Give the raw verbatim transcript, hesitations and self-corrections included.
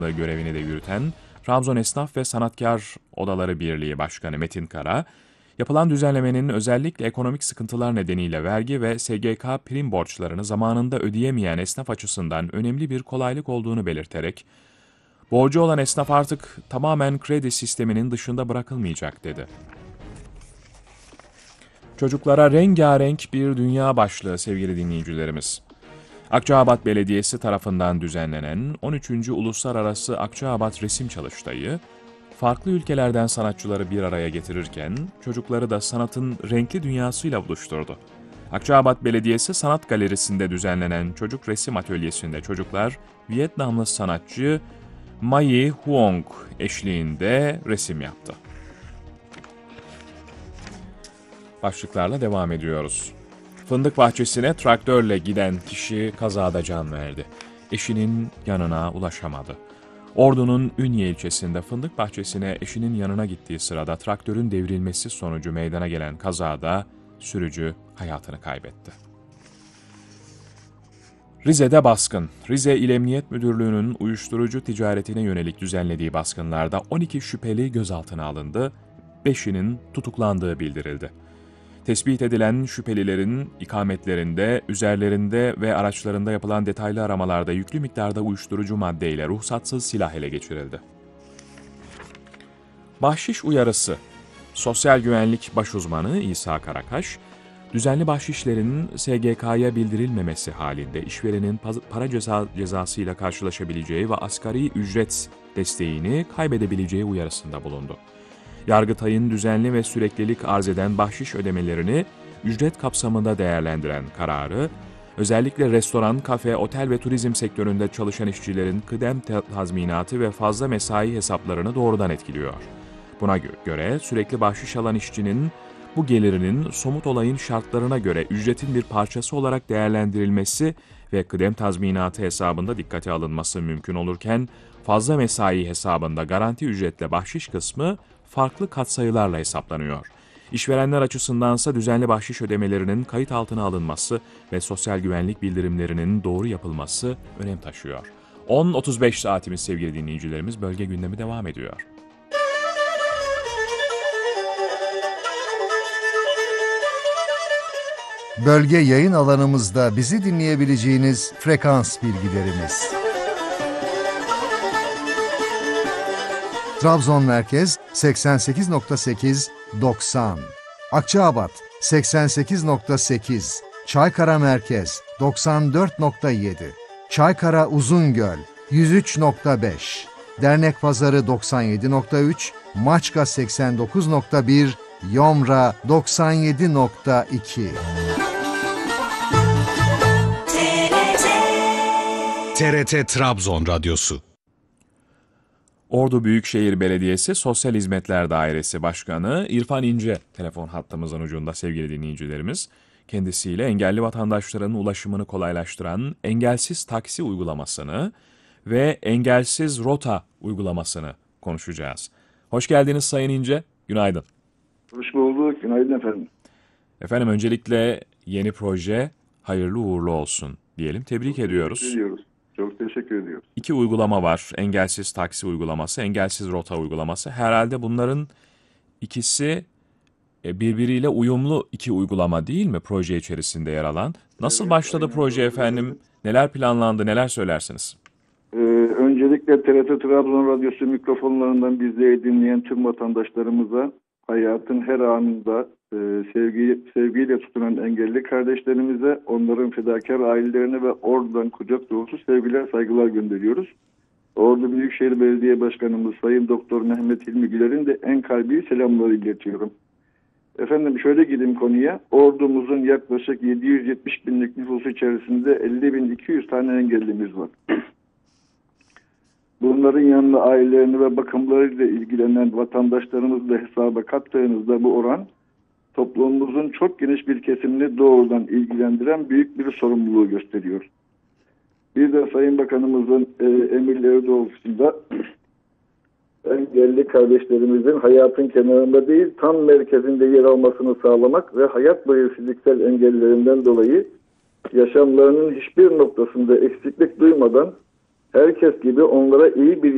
görevini de yürüten Trabzon Esnaf ve Sanatkar Odaları Birliği Başkanı Metin Kara, yapılan düzenlemenin özellikle ekonomik sıkıntılar nedeniyle vergi ve S G K prim borçlarını zamanında ödeyemeyen esnaf açısından önemli bir kolaylık olduğunu belirterek, borcu olan esnaf artık tamamen kredi sisteminin dışında bırakılmayacak dedi. Çocuklara rengarenk bir dünya başlığı sevgili dinleyicilerimiz. Akçaabat Belediyesi tarafından düzenlenen on üçüncü Uluslararası Akçaabat Resim Çalıştayı, farklı ülkelerden sanatçıları bir araya getirirken çocukları da sanatın renkli dünyasıyla buluşturdu. Akçaabat Belediyesi Sanat Galerisi'nde düzenlenen çocuk resim atölyesinde çocuklar Vietnamlı sanatçı Mai Huong eşliğinde resim yaptı. Başlıklarla devam ediyoruz. Fındık bahçesine traktörle giden kişi kazada can verdi. Eşinin yanına ulaşamadı. Ordu'nun Ünye ilçesinde fındık bahçesine eşinin yanına gittiği sırada traktörün devrilmesi sonucu meydana gelen kazada sürücü hayatını kaybetti. Rize'de baskın. Rize İl Emniyet Müdürlüğü'nün uyuşturucu ticaretine yönelik düzenlediği baskınlarda on iki şüpheli gözaltına alındı, beşinin tutuklandığı bildirildi. Tespit edilen şüphelilerin ikametlerinde, üzerlerinde ve araçlarında yapılan detaylı aramalarda yüklü miktarda uyuşturucu maddeyle ruhsatsız silah ele geçirildi. Bahşiş uyarısı. Sosyal Güvenlik Başuzmanı İsa Karakaş, düzenli bahşişlerin S G K'ya bildirilmemesi halinde işverenin para ceza cezasıyla karşılaşabileceği ve asgari ücret desteğini kaybedebileceği uyarısında bulundu. Yargıtay'ın düzenli ve süreklilik arz eden bahşiş ödemelerini ücret kapsamında değerlendiren kararı, özellikle restoran, kafe, otel ve turizm sektöründe çalışan işçilerin kıdem tazminatı ve fazla mesai hesaplarını doğrudan etkiliyor. Buna göre sürekli bahşiş alan işçinin bu gelirinin somut olayın şartlarına göre ücretin bir parçası olarak değerlendirilmesi ve kıdem tazminatı hesabında dikkate alınması mümkün olurken, fazla mesai hesabında garanti ücretle bahşiş kısmı farklı katsayılarla hesaplanıyor. İşverenler açısındansa düzenli bahşiş ödemelerinin kayıt altına alınması ve sosyal güvenlik bildirimlerinin doğru yapılması önem taşıyor. on otuz beş saatimiz sevgili dinleyicilerimiz, bölge gündemi devam ediyor. Bölge yayın alanımızda bizi dinleyebileceğiniz frekans bilgilerimiz. Trabzon Merkez seksen sekiz nokta sekiz doksan, Akçaabat seksen sekiz nokta sekiz, Çaykara Merkez doksan dört nokta yedi, Çaykara Uzungöl yüz üç nokta beş, Dernekpazarı doksan yedi nokta üç, Maçka seksen dokuz nokta bir, Yomra doksan yedi nokta iki. T R T Trabzon Radyosu. Ordu Büyükşehir Belediyesi Sosyal Hizmetler Dairesi Başkanı İrfan İnce telefon hattımızın ucunda sevgili dinleyicilerimiz. Kendisiyle engelli vatandaşların ulaşımını kolaylaştıran engelsiz taksi uygulamasını ve engelsiz rota uygulamasını konuşacağız. Hoş geldiniz Sayın İnce, günaydın. Hoş bulduk, günaydın efendim. Efendim öncelikle yeni proje hayırlı uğurlu olsun diyelim, tebrik Çok ediyoruz. Teşekkür ediyoruz. Çok teşekkür ediyoruz. İki uygulama var, engelsiz taksi uygulaması, engelsiz rota uygulaması. Herhalde bunların ikisi birbiriyle uyumlu iki uygulama değil mi proje içerisinde yer alan? Nasıl Evet, başladı aynen. proje efendim? Neler planlandı, neler söylersiniz? Ee, öncelikle T R T Trabzon Radyosu mikrofonlarından bizleri dinleyen tüm vatandaşlarımıza, hayatın her anında e, sevgi, sevgiyle tutunan engelli kardeşlerimize, onların fedakar ailelerine ve Ordu'dan kucak dolusu sevgiler, saygılar gönderiyoruz. Ordu Büyükşehir Belediye Başkanımız Sayın Doktor Mehmet Hilmi Güler'in de en kalbi selamları iletiyorum. Efendim şöyle gireyim konuya. Ordumuzun yaklaşık yedi yüz yetmiş binlik nüfusu içerisinde elli bin iki yüz tane engellimiz var. Bunların yanında ailelerini ve bakımlarıyla ilgilenen vatandaşlarımızı da hesaba kattığınızda bu oran toplumumuzun çok geniş bir kesimini doğrudan ilgilendiren büyük bir sorumluluğu gösteriyor. Bir de Sayın Bakanımızın e, emirleri doğrultusunda engelli kardeşlerimizin hayatın kenarında değil tam merkezinde yer almasını sağlamak ve hayat boyu fiziksel engellerinden dolayı yaşamlarının hiçbir noktasında eksiklik duymadan herkes gibi onlara iyi bir